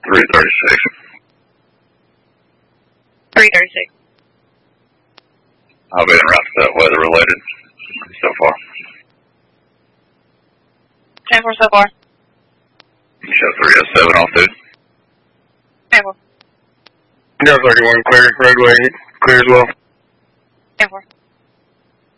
336. 336. I'll be en route to that weather related so far. 10-4 so far. Show 307 off, dude. 10-4. Show 31 clear, roadway clear as well. 10-4.